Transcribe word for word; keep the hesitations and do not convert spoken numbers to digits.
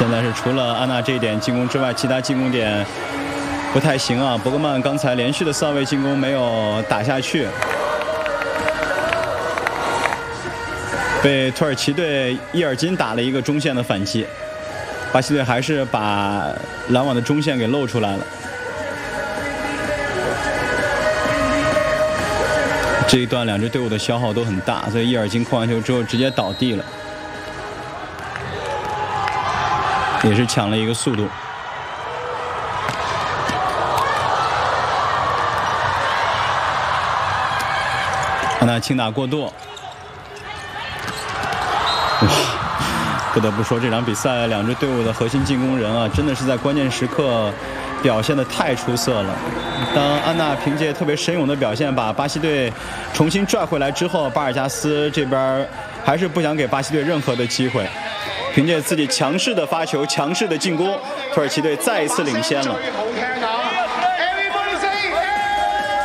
现在是除了安娜这一点进攻之外，其他进攻点不太行啊。伯格曼刚才连续的扫位进攻没有打下去，被土耳其队伊尔金打了一个中线的反击。巴西队还是把篮网的中线给露出来了。这一段两支队伍的消耗都很大，所以伊尔金控完球之后直接倒地了，也是抢了一个速度。安娜轻打过度，哇！不得不说，这场比赛两支队伍的核心进攻人啊，真的是在关键时刻表现得太出色了。当安娜凭借特别神勇的表现把巴西队重新拽回来之后，巴尔加斯这边还是不想给巴西队任何的机会，凭借自己强势的发球、强势的进攻，土耳其队再一次领先了。